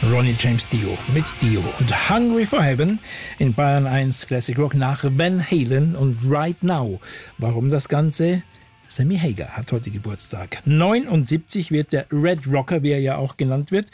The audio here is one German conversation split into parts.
Ronnie James Dio mit Dio und Hungry for Heaven in Bayern 1 Classic Rock nach Van Halen und Right Now. Warum das Ganze? Sammy Hagar hat heute Geburtstag. 79 wird der Red Rocker, wie er ja auch genannt wird.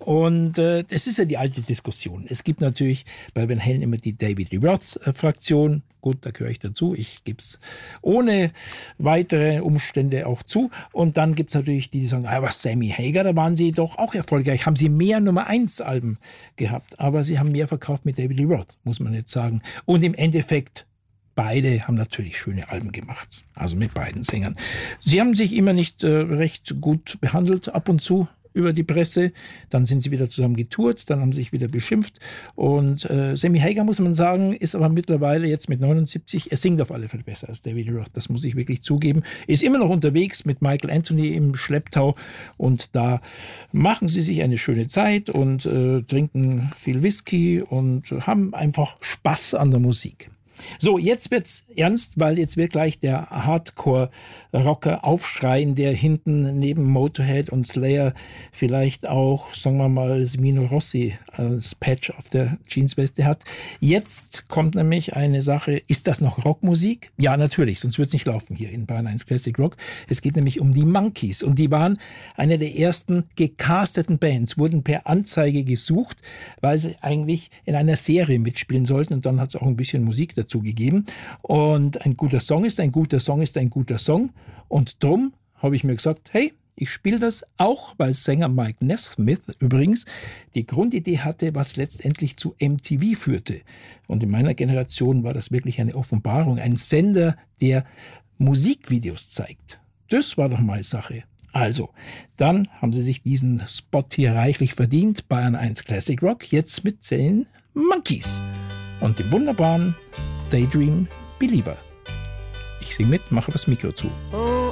Und es ist ja die alte Diskussion. Es gibt natürlich bei Van Halen immer die David Lee Roth-Fraktion. Gut, da gehöre ich dazu. Ich gebe es ohne weitere Umstände auch zu. Und dann gibt es natürlich die, die sagen, aber Sammy Hagar, da waren sie doch auch erfolgreich. Haben sie mehr Nummer-1-Alben gehabt. Aber sie haben mehr verkauft mit David Lee Roth, muss man jetzt sagen. Und im Endeffekt, beide haben natürlich schöne Alben gemacht, also mit beiden Sängern. Sie haben sich immer nicht recht gut behandelt, ab und zu über die Presse. Dann sind sie wieder zusammen getourt, dann haben sie sich wieder beschimpft. Und Sammy Hagar, muss man sagen, ist aber mittlerweile jetzt mit 79, er singt auf alle Fälle besser als David Lee Roth, das muss ich wirklich zugeben. Ist immer noch unterwegs mit Michael Anthony im Schlepptau und da machen sie sich eine schöne Zeit und trinken viel Whisky und haben einfach Spaß an der Musik. So, jetzt wird's ernst, weil jetzt wird gleich der Hardcore-Rocker aufschreien, der hinten neben Motorhead und Slayer vielleicht auch, sagen wir mal, Semino Rossi als Patch auf der Jeansweste hat. Jetzt kommt nämlich eine Sache, ist das noch Rockmusik? Ja, natürlich, sonst wird's nicht laufen hier in Bayern 1 Classic Rock. Es geht nämlich um die Monkees und die waren eine der ersten gecasteten Bands, wurden per Anzeige gesucht, weil sie eigentlich in einer Serie mitspielen sollten und dann hat es auch ein bisschen Musik dazu gegeben. Und ein guter Song ist ein guter Song ist ein guter Song. Und drum habe ich mir gesagt, hey, ich spiele das auch, weil Sänger Mike Nesmith übrigens die Grundidee hatte, was letztendlich zu MTV führte. Und in meiner Generation war das wirklich eine Offenbarung. Ein Sender, der Musikvideos zeigt. Das war doch mal Sache. Also, dann haben sie sich diesen Spot hier reichlich verdient. Bayern 1 Classic Rock, jetzt mit den Monkees. Und dem wunderbaren Daydream Believer. Ich singe mit, mache das Mikro zu.